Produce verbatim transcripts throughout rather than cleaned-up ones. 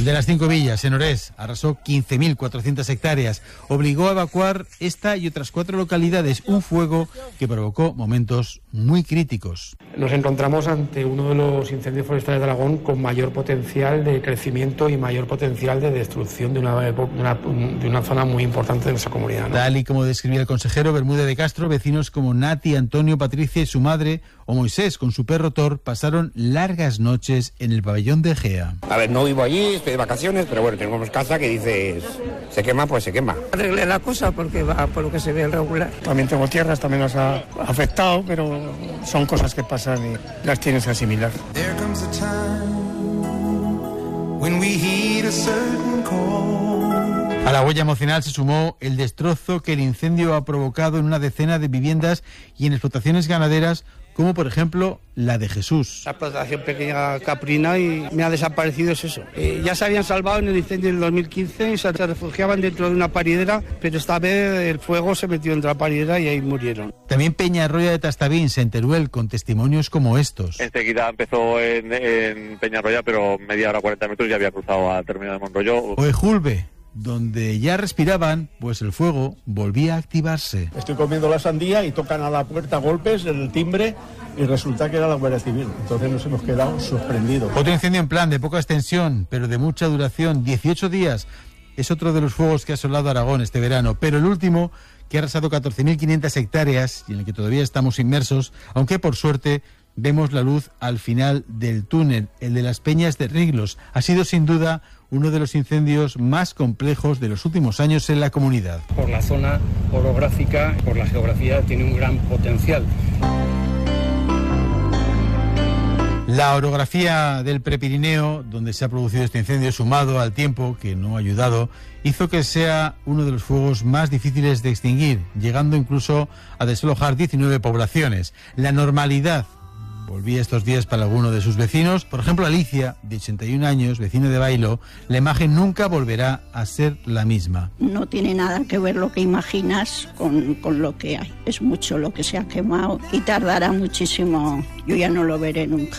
El de las Cinco Villas, en Orés, arrasó quince mil cuatrocientas hectáreas. Obligó a evacuar esta y otras cuatro localidades. Un fuego que provocó momentos muy críticos. Nos encontramos ante uno de los incendios forestales de Aragón con mayor potencial de crecimiento y mayor potencial de destrucción de una, de una, de una zona muy importante de nuestra comunidad, ¿no? Tal y como describía el consejero Bermúdez de Castro, vecinos como Nati, Antonio, Patricia y su madre, o Moisés con su perro Thor, pasaron largas noches en el pabellón de Egea. A ver, no vivo allí, estoy de vacaciones, pero bueno, tenemos casa que dices, se quema, pues se quema. Arreglé la cosa porque va por lo que se ve el regular. También tengo tierras, también nos ha afectado, pero son cosas que pasan y las tienes que asimilar. A la huella emocional se sumó el destrozo que el incendio ha provocado en una decena de viviendas y en explotaciones ganaderas, como por ejemplo la de Jesús. La explotación pequeña caprina y me ha desaparecido es eso. Eh, ya se habían salvado en el incendio del dos mil quince y se refugiaban dentro de una paridera, pero esta vez el fuego se metió dentro de la paridera y ahí murieron. También Peñarroya de Tastavins, en Teruel, con testimonios como estos. Enseguida empezó en, en Peñarroya, pero media hora, cuarenta minutos ya había cruzado a término de Monroyo. O Ejulbe, donde ya respiraban, pues el fuego volvía a activarse. Estoy comiendo la sandía y tocan a la puerta golpes, el timbre, y resulta que era la Guardia Civil. Entonces nos hemos quedado sorprendidos. Otro incendio en plan de poca extensión, pero de mucha duración, dieciocho días. Es otro de los fuegos que ha asolado Aragón este verano, pero el último, que ha arrasado catorce mil quinientas hectáreas y en el que todavía estamos inmersos, aunque por suerte vemos la luz al final del túnel, el de las Peñas de Riglos. Ha sido sin duda uno de los incendios más complejos de los últimos años en la comunidad. Por la zona orográfica, por la geografía, tiene un gran potencial. La orografía del Prepirineo, donde se ha producido este incendio, sumado al tiempo, que no ha ayudado, hizo que sea uno de los fuegos más difíciles de extinguir, llegando incluso a desalojar diecinueve poblaciones. La normalidad volvía estos días para algunos de sus vecinos. Por ejemplo, Alicia, de ochenta y un años, vecina de Bailo, la imagen nunca volverá a ser la misma. No tiene nada que ver lo que imaginas con, con lo que hay. Es mucho lo que se ha quemado y tardará muchísimo. Yo ya no lo veré nunca.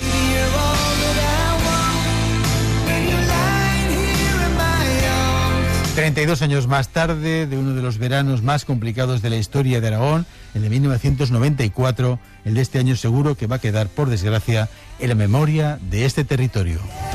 treinta y dos años más tarde, de uno de los veranos más complicados de la historia de Aragón, el de mil novecientos noventa y cuatro, el de este año seguro que va a quedar, por desgracia, en la memoria de este territorio.